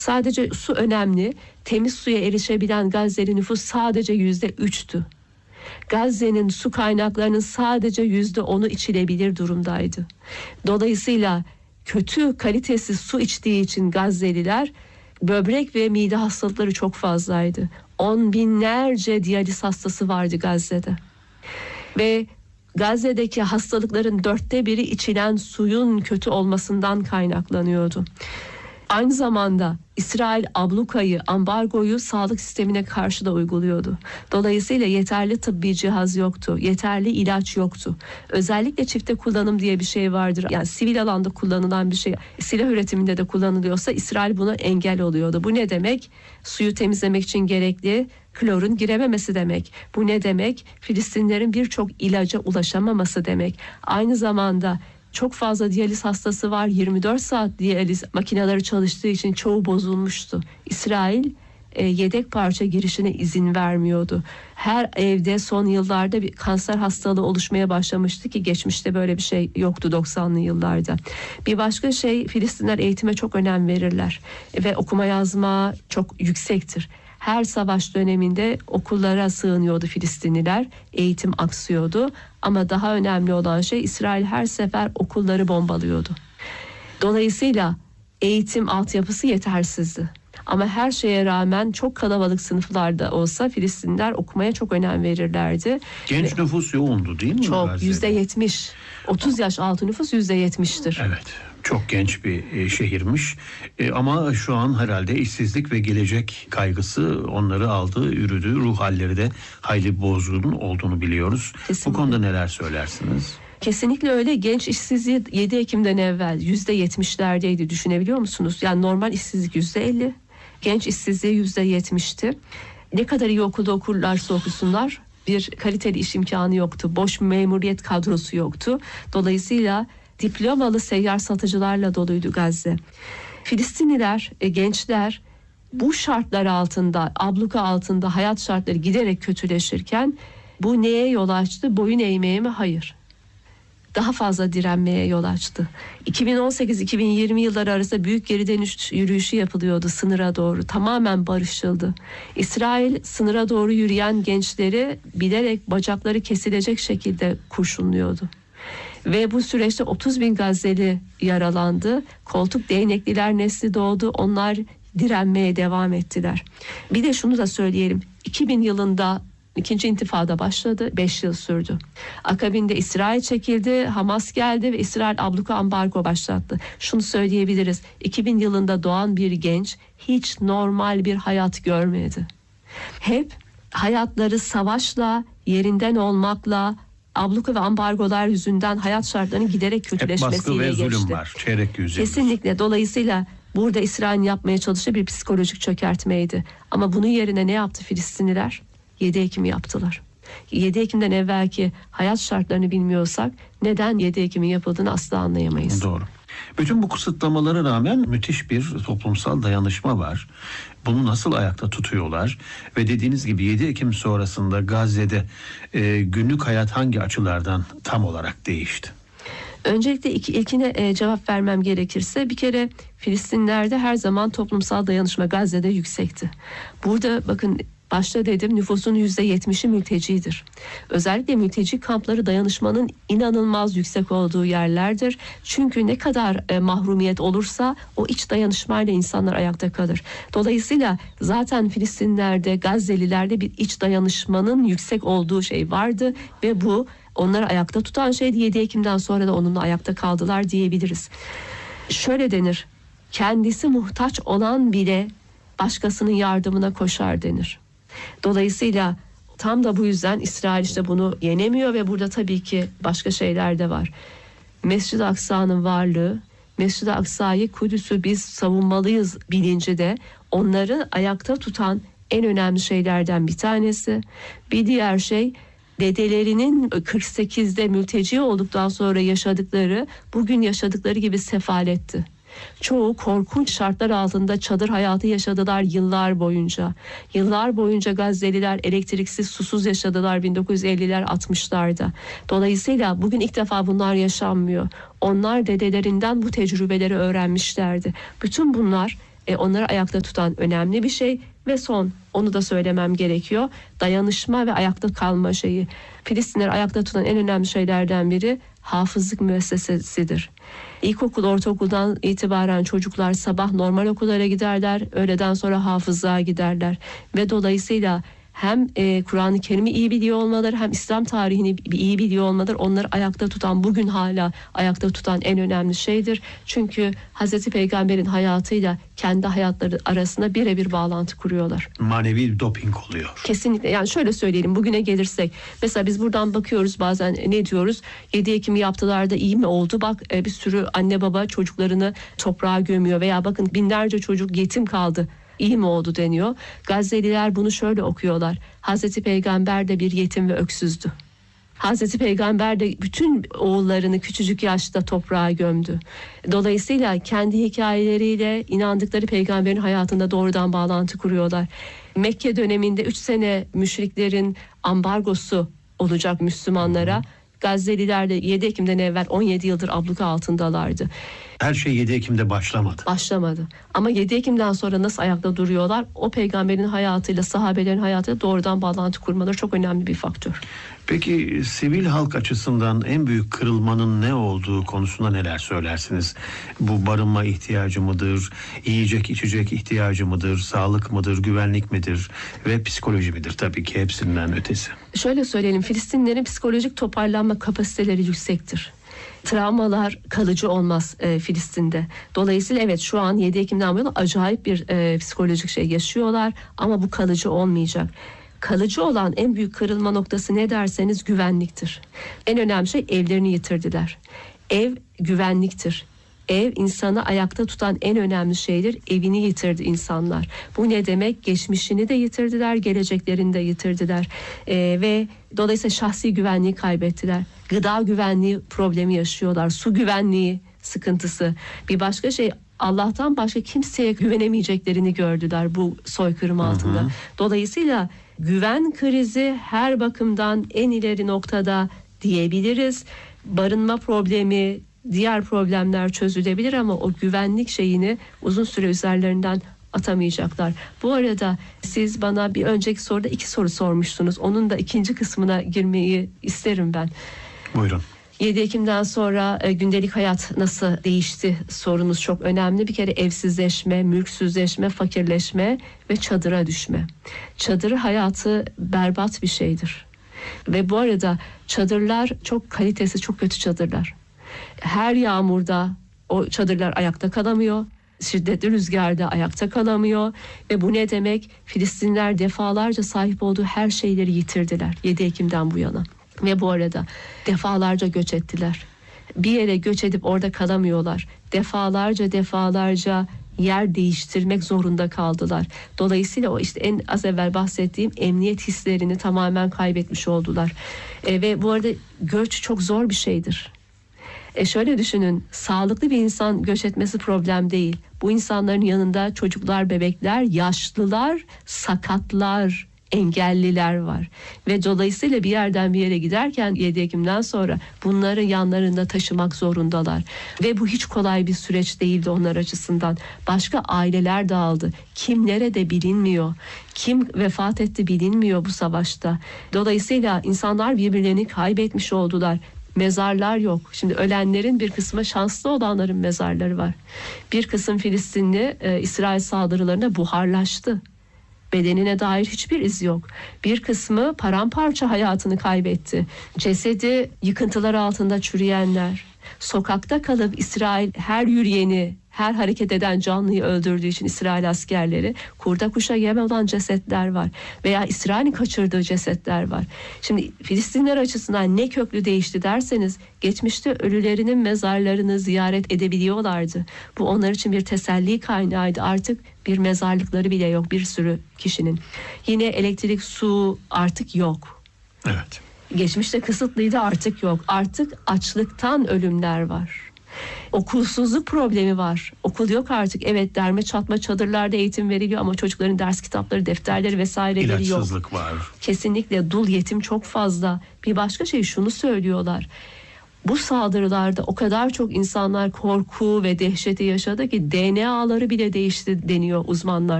Sadece su önemli. Temiz suya erişebilen Gazze'li nüfus sadece %3'tü. Gazze'nin su kaynaklarının sadece %10'u içilebilir durumdaydı. Dolayısıyla kötü kalitesiz su içtiği için Gazze'liler böbrek ve mide hastalıkları çok fazlaydı. 10 binlerce diyaliz hastası vardı Gazze'de. Ve Gazze'deki hastalıkların 1/4 içilen suyun kötü olmasından kaynaklanıyordu. Aynı zamanda İsrail ablukayı, ambargoyu sağlık sistemine karşı da uyguluyordu. Dolayısıyla yeterli tıbbi cihaz yoktu, yeterli ilaç yoktu. Özellikle çifte kullanım diye bir şey vardır. Yani sivil alanda kullanılan bir şey, silah üretiminde de kullanılıyorsa İsrail buna engel oluyordu. Bu ne demek? Suyu temizlemek için gerekli klorun girememesi demek. Bu ne demek? Filistinlerin birçok ilaca ulaşamaması demek. Aynı zamanda çok fazla diyaliz hastası var. 24 saat diyaliz makineleri çalıştığı için çoğu bozulmuştu. İsrail yedek parça girişine izin vermiyordu. Her evde son yıllarda bir kanser hastalığı oluşmaya başlamıştı ki geçmişte böyle bir şey yoktu 90'lı yıllarda. Bir başka şey, Filistinler eğitime çok önem verirler ve okuma yazma çok yüksektir. Her savaş döneminde okullara sığınıyordu Filistinliler, eğitim aksıyordu ama daha önemli olan şey İsrail her sefer okulları bombalıyordu. Dolayısıyla eğitim altyapısı yetersizdi. Ama her şeye rağmen çok kalabalık sınıflarda olsa Filistinliler okumaya çok önem verirlerdi. Genç nüfus yoğundu değil mi? Çok, %70. 30 yaş altı nüfus %70'tir. Evet. Çok genç bir şehirmiş ama şu an herhalde işsizlik ve gelecek kaygısı onları aldı, yürüdü. Ruh halleri de hayli bozgun olduğunu biliyoruz. Kesinlikle. Bu konuda neler söylersiniz? Kesinlikle öyle. Genç işsizliği 7 Ekim'den evvel %70'lerdeydi, düşünebiliyor musunuz? Yani normal işsizlik %50, genç işsizliği %70'ti. Ne kadar iyi okulda okurlarsa okusunlar bir kaliteli iş imkanı yoktu. Boş memuriyet kadrosu yoktu. Dolayısıyla diplomalı seyyar satıcılarla doluydu Gazze. Filistinliler, gençler bu şartlar altında, abluka altında hayat şartları giderek kötüleşirken bu neye yol açtı? Boyun eğmeye mi? Hayır. Daha fazla direnmeye yol açtı. 2018-2020 yılları arasında büyük geri dönüş yürüyüşü yapılıyordu sınıra doğru. Tamamen barışçıldı. İsrail sınıra doğru yürüyen gençleri bilerek bacakları kesilecek şekilde kurşunluyordu. Ve bu süreçte 30 bin Gazze'li yaralandı. Koltuk değnekliler nesli doğdu. Onlar direnmeye devam ettiler. Bir de şunu da söyleyelim. 2000 yılında İkinci intifada başladı. 5 yıl sürdü. Akabinde İsrail çekildi. Hamas geldi ve İsrail abluka ambargo başlattı. Şunu söyleyebiliriz. 2000 yılında doğan bir genç hiç normal bir hayat görmedi. Hep hayatları savaşla, yerinden olmakla, abluka ve ambargolar yüzünden hayat şartlarının giderek kötüleşmesiyle geçti. Hep baskı ve zulüm var. Çeyrek yüzyıl. Kesinlikle. Dolayısıyla burada İsrail'in yapmaya çalıştığı bir psikolojik çökertmeydi. Ama bunun yerine ne yaptı Filistinliler? 7 Ekim'i yaptılar. 7 Ekim'den evvelki hayat şartlarını bilmiyorsak neden 7 Ekim'in yapıldığını asla anlayamayız. Doğru. Bütün bu kısıtlamalara rağmen müthiş bir toplumsal dayanışma var. Bunu nasıl ayakta tutuyorlar? Ve dediğiniz gibi 7 Ekim sonrasında Gazze'de günlük hayat hangi açılardan tam olarak değişti? Öncelikle ilkine cevap vermem gerekirse bir kere Filistinler'de her zaman toplumsal dayanışma Gazze'de yüksekti. Burada bakın başta dedim nüfusun %70'i mültecidir. Özellikle mülteci kampları dayanışmanın inanılmaz yüksek olduğu yerlerdir. Çünkü ne kadar mahrumiyet olursa o iç dayanışmayla insanlar ayakta kalır. Dolayısıyla zaten Filistinler'de, Gazze'lilerde bir iç dayanışmanın yüksek olduğu şey vardı ve bu onları ayakta tutan şeydi. 7 Ekim'den sonra da onunla ayakta kaldılar diyebiliriz. Şöyle denir, kendisi muhtaç olan bile başkasının yardımına koşar denir. Dolayısıyla tam da bu yüzden İsrail işte bunu yenemiyor ve burada tabii ki başka şeyler de var. Mescid-i Aksa'nın varlığı, Mescid-i Aksa'yı, Kudüs'ü biz savunmalıyız bilinci de onları ayakta tutan en önemli şeylerden bir tanesi. Bir diğer şey, dedelerinin 48'de mülteci olduktan sonra yaşadıkları, bugün yaşadıkları gibi sefaletti. Çoğu korkunç şartlar altında çadır hayatı yaşadılar yıllar boyunca. Yıllar boyunca Gazze'liler elektriksiz, susuz yaşadılar 1950'ler 60'larda. Dolayısıyla bugün ilk defa bunlar yaşanmıyor. Onlar dedelerinden bu tecrübeleri öğrenmişlerdi. Bütün bunlar onları ayakta tutan önemli bir şey. Ve son, onu da söylemem gerekiyor, dayanışma ve ayakta kalma şeyi. Filistinleri ayakta tutan en önemli şeylerden biri hafızlık müessesesidir. İlkokul, ortaokuldan itibaren çocuklar sabah normal okullara giderler, öğleden sonra hafızlığa giderler ve dolayısıyla hem Kur'an-ı Kerim'i iyi biliyor olmaları, hem İslam tarihini iyi biliyor olmaları onları ayakta tutan, bugün hala ayakta tutan en önemli şeydir. Çünkü Hazreti Peygamber'in hayatıyla kendi hayatları arasında birebir bağlantı kuruyorlar. Manevi doping oluyor. Kesinlikle. Yani şöyle söyleyelim, bugüne gelirsek mesela biz buradan bakıyoruz bazen, ne diyoruz, 7 Ekim'i yaptılar da iyi mi oldu, bak bir sürü anne baba çocuklarını toprağa gömüyor veya bakın binlerce çocuk yetim kaldı, İyi mi oldu deniyor. Gazze'liler bunu şöyle okuyorlar: Hazreti Peygamber de bir yetim ve öksüzdü. Hazreti Peygamber de bütün oğullarını küçücük yaşta toprağa gömdü. Dolayısıyla kendi hikayeleriyle inandıkları peygamberin hayatında doğrudan bağlantı kuruyorlar. Mekke döneminde 3 sene müşriklerin ambargosu olacak Müslümanlara. Gazze'liler de 7 Ekim'den evvel 17 yıldır abluka altındalardı. Her şey 7 Ekim'de başlamadı. Başlamadı. Ama 7 Ekim'den sonra nasıl ayakta duruyorlar? O peygamberin hayatıyla, sahabelerin hayatıyla doğrudan bağlantı kurmaları çok önemli bir faktör. Peki sivil halk açısından en büyük kırılmanın ne olduğu konusunda neler söylersiniz? Bu barınma ihtiyacı mıdır? Yiyecek içecek ihtiyacı mıdır? Sağlık mıdır? Güvenlik midir? Ve psikoloji midir? Tabii ki hepsinden ötesi. Şöyle söyleyelim, Filistinlerin psikolojik toparlanma kapasiteleri yüksektir. Travmalar kalıcı olmaz Filistin'de. Dolayısıyla evet, şu an 7 Ekim'den bu yana acayip bir psikolojik şey yaşıyorlar ama bu kalıcı olmayacak. Kalıcı olan en büyük kırılma noktası ne derseniz güvenliktir. En önemli şey, evlerini yitirdiler. Ev güvenliktir. Ev insanı ayakta tutan en önemli şeydir. Evini yitirdi insanlar. Bu ne demek? Geçmişini de yitirdiler, geleceklerini de yitirdiler. Ve dolayısıyla şahsi güvenliği kaybettiler. Gıda güvenliği problemi yaşıyorlar. Su güvenliği sıkıntısı. Bir başka şey, Allah'tan başka kimseye güvenemeyeceklerini gördüler bu soykırım altında. Dolayısıyla güven krizi her bakımdan en ileri noktada diyebiliriz. Barınma problemi, diğer problemler çözülebilir ama o güvenlik şeyini uzun süre üzerlerinden atamayacaklar. Bu arada siz bana bir önceki soruda 2 soru sormuştunuz. Onun da ikinci kısmına girmeyi isterim ben. Buyurun. 7 Ekim'den sonra gündelik hayat nasıl değişti sorunuz çok önemli. Bir kere evsizleşme, mülksüzleşme, fakirleşme ve çadıra düşme. Çadır hayatı berbat bir şeydir. Ve bu arada çadırlar çok kalitesiz, çok kötü çadırlar. Her yağmurda o çadırlar ayakta kalamıyor. Şiddetli rüzgarda ayakta kalamıyor. Ve bu ne demek? Filistinliler defalarca sahip olduğu her şeyleri yitirdiler 7 Ekim'den bu yana. Ve bu arada defalarca göç ettiler. Bir yere göç edip orada kalamıyorlar. Defalarca yer değiştirmek zorunda kaldılar. Dolayısıyla o işte en az evvel bahsettiğim emniyet hislerini tamamen kaybetmiş oldular. Ve bu arada göç çok zor bir şeydir. Şöyle düşünün, sağlıklı bir insan göç etmesi problem değil. Bu insanların yanında çocuklar, bebekler, yaşlılar, sakatlar, engelliler var. Ve dolayısıyla bir yerden bir yere giderken 7 Ekim'den sonra bunları yanlarında taşımak zorundalar. Ve bu hiç kolay bir süreç değildi onlar açısından. Başka aileler dağıldı. Kim nerede bilinmiyor. Kim vefat etti bilinmiyor bu savaşta. Dolayısıyla insanlar birbirlerini kaybetmiş oldular. Mezarlar yok. Şimdi ölenlerin bir kısmı, şanslı olanların mezarları var. Bir kısım Filistinli İsrail saldırılarına buharlaştı. Bedenine dair hiçbir iz yok. Bir kısmı paramparça hayatını kaybetti. Cesedi yıkıntılar altında çürüyenler. Sokakta kalıp İsrail her yürüyeni, her hareket eden canlıyı öldürdüğü için İsrail askerleri, kurda kuşa yem olan cesetler var. Veya İsrail'in kaçırdığı cesetler var. Şimdi Filistinler açısından ne köklü değişti derseniz, geçmişte ölülerinin mezarlarını ziyaret edebiliyorlardı. Bu onlar için bir teselli kaynağıydı. Artık bir mezarlıkları bile yok bir sürü kişinin. Yine elektrik, su artık yok. Evet. Geçmişte kısıtlıydı, artık yok. Artık açlıktan ölümler var. Okulsuzluk problemi var. Okul yok artık. Evet, derme çatma çadırlarda eğitim veriliyor ama çocukların ders kitapları, defterleri vesaireleri yok. İlaçsızlık var. Kesinlikle dul yetim çok fazla. Bir başka şey, şunu söylüyorlar: Bu saldırılarda o kadar çok insanlar korku ve dehşeti yaşadı ki DNA'ları bile değişti deniyor uzmanlar